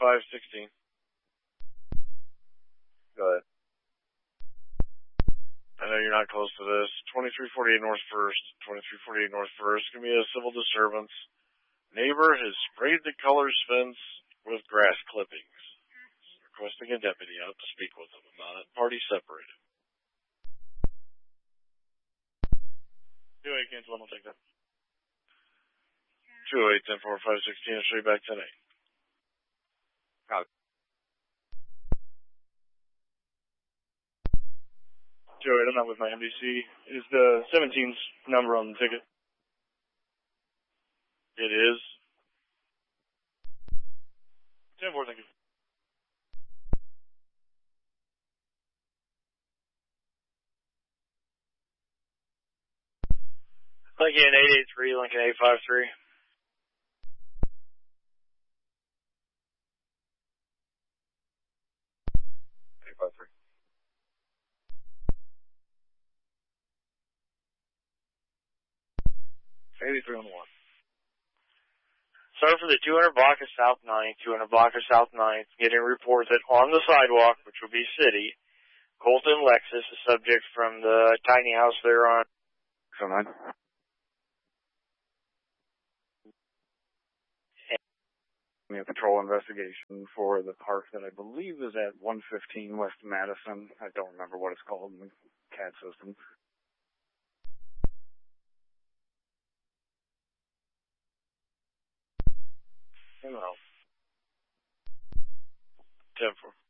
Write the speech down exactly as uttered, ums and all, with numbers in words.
five sixteen. Go ahead. I know you're not close to this. twenty-three forty-eight North First. twenty-three forty-eight North First. Gonna be a civil disturbance. Neighbor has sprayed the colors fence with grass clippings. Requesting a deputy out to speak with them about it. Party separated. two eight cancel, I'll take that. two eight ten four five sixteen, I'll show you back ten eight. Copy. two eight, I'm not with my M D C. Is the seventeen's number on the ticket? It is. ten four, thank you. Lincoln eight eight three, Lincoln eight five three. eight five three. eighty-three on the one. Sorry for the two hundred block of South ninth, two hundred block of South ninth, getting a report that on the sidewalk, which will be city, Colton Lexus, a subject from the tiny house there on So nine. We have patrol investigation for the park that I believe is at one fifteen West Madison. I don't remember what it's called in the C A D system. Hello. ten four.